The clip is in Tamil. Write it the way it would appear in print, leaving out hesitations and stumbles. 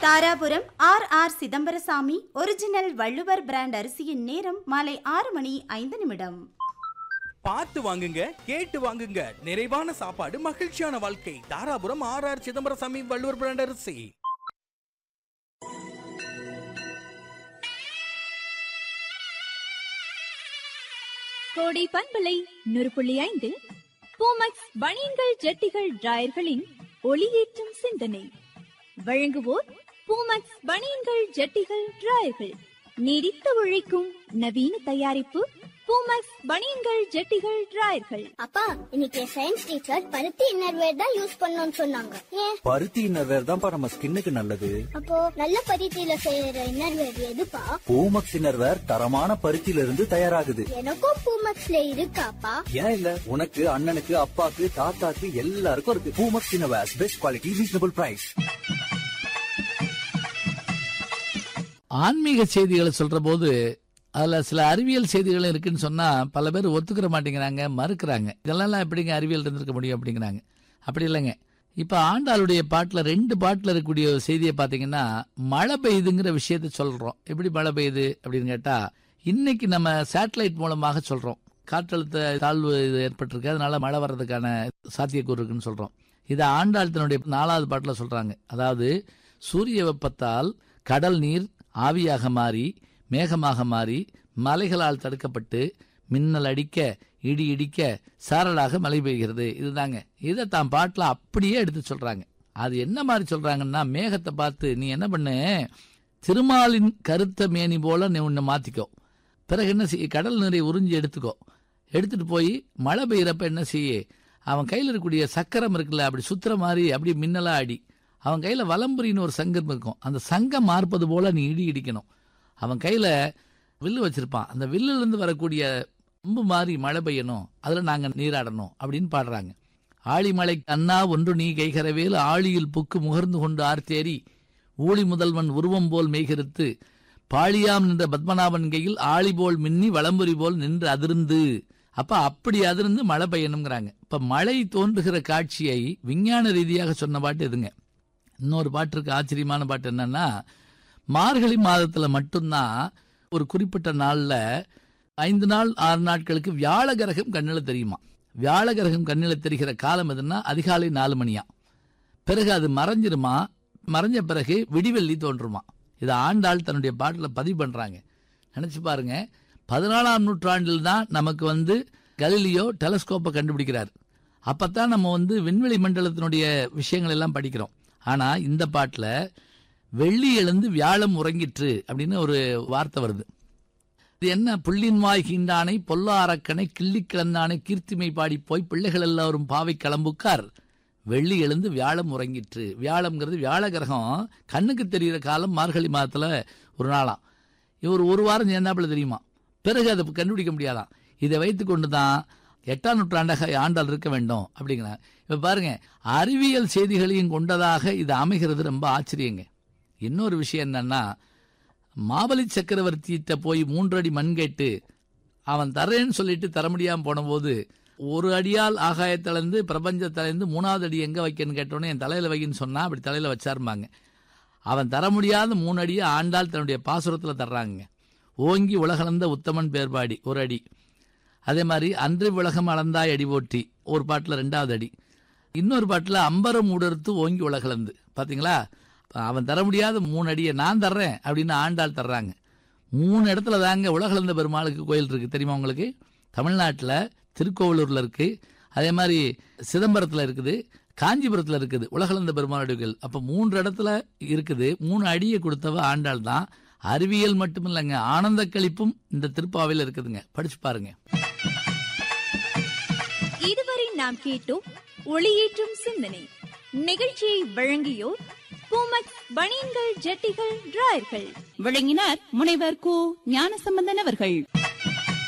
Dharapuram R Chidambarasamy original Valluvar brand அரிசியின் நேரம் மாலை 6:05. பார்த்து வாங்குங்க, கேட்டு வாங்குங்க. நிறைவான சாப்பாடு, மகிழ்ச்சியான வாழ்க்கை. தாராபுரம் ஆர் சிதம்பரசாமி வள்ளுவர் பிராண்ட் அரிசி. கோடை பண்பலை 100.5 பூமக்ஸ் பனியன்கள் ஜட்டிகள் டிராயர்களின் ஒளியேற்றும் சிந்தனை வழங்குவோர் பூமக்ஸ் பனியன்கள் ஜட்டிகள் டிராயர்கள். நீடித்து உழைக்கும் நவீன தயாரிப்பு பூமக்ஸ் பனியன்கள் ஜட்டிகள் டிராயர்கள். அப்பா, இன்னைக்கு சயின்ஸ் டீச்சர் பருத்தி இன்னர்வேர் தான் யூஸ் பண்ணணும்னு சொன்னாங்க. ஏன்? பருத்தி இன்னர்வேர் தான் நம்ம ஸ்கின்னுக்கு நல்லது. அப்போ நல்ல பருத்தியில செய்யற இன்னர்வேர் எதுப்பா? பூமக்ஸ் இன்னர்வேர் தரமான பருத்தியில இருந்து தயாராகுது. எனக்கும் பூமக்ஸ்ல இருக்காப்பா? ஏன் இல்ல, உனக்கு, அண்ணனுக்கு, அப்பாக்கு, தாத்தாக்கு எல்லாருக்கும் இருக்கு. Poomex innerwear, best quality, reasonable price. ஆன்மீக செய்திகளை சொல்ற போது அதுல சில அறிவியல் செய்திகள் இருக்குன்னு சொன்னா பல பேர் ஒத்துக்கிற மாட்டேங்கிறாங்க, மறுக்கிறாங்க. இதெல்லாம் எப்படிங்க அறிவியல் இருந்திருக்க முடியும் அப்படிங்கிறாங்க. அப்படி இல்லைங்க. இப்ப ஆண்டாளுடைய பாட்டுல 2 பாட்டுல இருக்கக்கூடிய செய்தியை பாத்தீங்கன்னா, மழை பெய்யுதுங்கிற விஷயத்த சொல்றோம். எப்படி மழை பெய்யுது அப்படின்னு கேட்டா, இன்னைக்கு நம்ம சேட்டலைட் மூலமாக சொல்றோம். காற்றழுத்த தாழ்வு ஏற்பட்டிருக்கு, அதனால மழை வர்றதுக்கான சாத்தியக்கூறு இருக்குன்னு சொல்றோம். இதை ஆண்டாள் தன்னுடைய 4வது பாட்டுல சொல்றாங்க. அதாவது, சூரிய வெப்பத்தால் கடல் நீர் ஆவியாக மாறி மேகமாக மாறி மலைகளால் தடுக்கப்பட்டு மின்னல் அடிக்க இடி இடிக்க சாரலாக மழை பெய்கிறது. இதுதாங்க. இதை தான் பாட்டில் அப்படியே எடுத்து சொல்றாங்க. அது என்ன மாதிரி சொல்றாங்கன்னா, மேகத்தை பார்த்து நீ என்ன பண்ணு, திருமாலின் கருத்த மேனி போல நீ உன்னை மாத்திக்கோ. பிறகு என்ன செய்ய, கடல் நீரை உறிஞ்சி எடுத்துக்கோ. எடுத்துட்டு போய் மழை பெய்யறப்ப என்ன செய்ய, அவன் கையில் இருக்கக்கூடிய சக்கரம் இருக்குல்ல, அப்படி சுத்துற மாதிரி அப்படியே மின்னலா அடி. அவன் கையில வலம்புரின்னு ஒரு சங்கம் இருக்கும். அந்த சங்கம் மார்பது போல நீ இடி இடிக்கணும். அவன் கையில வில்லு வச்சிருப்பான். அந்த வில்லுல இருந்து வரக்கூடிய அம்பு மாதிரி மழை பெய்யணும், அதுல நாங்க நீராடணும் அப்படின்னு பாடுறாங்க. ஆழிமலை அண்ணா ஒன்று நீ கைகரவேல் ஆழியில் புக்கு முகர்ந்து கொண்டு ஆர்த்தேரி ஊழி முதல்வன் உருவம் போல் மெய்கருத்து பாழியாம் நின்ற பத்மநாபன் கையில் ஆழி போல் மின்னி வலம்புரி போல் நின்று அதிர்ந்து. அப்ப அப்படி அதிர்ந்து மழை பெய்யணுங்கிறாங்க. இப்ப மழை தோன்றுகிற காட்சியை விஞ்ஞான ரீதியாக சொன்ன பாட்டு எதுங்க? இன்னொரு பாட்டு இருக்கு, ஆச்சரியமான பாட்டு. என்னன்னா, மார்கழி மாதத்துல மட்டும்தான் ஒரு குறிப்பிட்ட நாள்ல 5 நாள் 6 நாட்களுக்கு வியாழ கிரகம் கண்ணில தெரியுமா. வியாழ கிரகம் கண்ணில தெரிகிற காலம் எதுன்னா அதிகாலை 4 மணியா. பிறகு அது மறைஞ்சிருமா, மறைஞ்ச பிறகு விடிவெள்ளி தோன்றுமா. இதை ஆண்டாள் தன்னுடைய பாட்டுல பதிவு பண்றாங்க. நினைச்சு பாருங்க, 14ஆம் நூற்றாண்டில் தான் நமக்கு கலீலியோ டெலஸ்கோப்பை கண்டுபிடிக்கிறார். அப்பத்தான் நம்ம விண்வெளி மண்டலத்தினுடைய விஷயங்கள் எல்லாம் படிக்கிறோம். ஆனா இந்த பாட்டுல வெள்ளி எழுந்து வியாழம் உறங்கிற்று அப்படின்னு ஒரு வார்த்தை வருது. இது என்ன? புள்ளின் வாய் கீண்டானை பொல்லா அரக்கனை கிள்ளி கிளந்தானை கீர்த்திமை பாடி போய் பிள்ளைகள் எல்லாரும் பாவை கிளம்புக்கார் வெள்ளி எழுந்து வியாழம் உறங்கிற்று. வியாழம்ங்கிறது வியாழ கிரகம் கண்ணுக்கு தெரிகிற காலம் மார்கழி மாதத்துல ஒரு நாளாம். இவர் ஒரு வாரம் சேர்ந்தாப்புல தெரியுமா. பிறகு அதை கண்டுபிடிக்க முடியாதான். இதை வைத்து கொண்டுதான் 8ஆம் நூற்றாண்டாக ஆண்டாள் இருக்க வேண்டும் அப்படிங்கிறாங்க. இப்ப பாருங்க, அறிவியல் செய்திகளையும் கொண்டதாக இது அமைகிறது. ரொம்ப ஆச்சரியங்க. இன்னொரு விஷயம் என்னன்னா, மாபலி சக்கரவர்த்தியிட்ட போய் 3 அடி மண் கேட்டு அவன் தரேன்னு சொல்லிட்டு தர முடியாம போன போது, 1 அடியால் ஆகாயத்திலிருந்து பிரபஞ்சத்திலிருந்து 3வது அடி எங்க வைக்கன்னு கேட்டோன்னே என் தலையில வைக்கின்னு சொன்னா அப்படி தலையில வச்சாருமாங்க. அவன் தர முடியாத 3 அடியை ஆண்டாள் தன்னுடைய பாசுரத்துல தர்றாங்க. ஓங்கி உலகளந்த உத்தமன் பேர்பாடி 1 அடி. அதே மாதிரி அன்று உலகம் அளந்தாய் அடி போற்றி ஒரு பாட்டுல 2வது அடி. இன்னொரு பாட்டுல அம்பரம் ஊடறுத்து ஓங்கி உலகளந்து. பாத்தீங்களா, அவன் தர முடியாத 3 அடியை நான் தர்றேன் அப்படின்னு ஆண்டாள் தர்றாங்க. 3 இடத்துல தாங்க உலகளந்த பெருமாளுக்கு கோயில் இருக்கு. தெரியுமா உங்களுக்கு? தமிழ்நாட்டில் திருக்கோவிலூர்ல இருக்கு, அதே மாதிரி சிதம்பரத்துல இருக்குது, காஞ்சிபுரத்துல இருக்குது உலகளந்த பெருமாளுடைய கோயில். அப்ப 3 இடத்துல இருக்குது. 3 அடியை கொடுத்தவ ஆண்டாள் தான். அறிவியல் மட்டும் இல்லைங்க, ஆனந்த கழிப்பும் இந்த திருப்பாவையில் இருக்குதுங்க. படிச்சு பாருங்க. இதுவரை நாம் கேட்டோம் ஒளியேற்றும் சிந்தனை. நிகழ்ச்சியை வழங்கியோர் பூமக்ஸ் பனியன்கள் ஜட்டிகள் டிராயர்கள். வழங்கினார் முனைவர் கு ஞானசம்பந்தன் அவர்கள்.